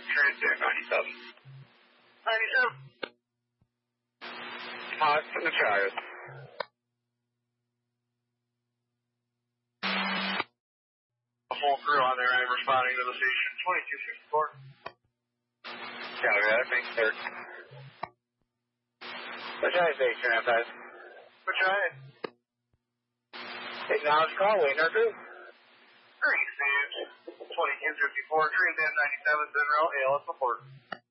Transnet 97. 97. Hot from the Chargers. A full crew on there. I'm responding to the station. 2264. Copy that. Thanks, sir. What's your station, F5? We're trying. Acknowledge call, waiting our crew. Great, Sam. 2254, Transnet 97, Zenro, ALS report.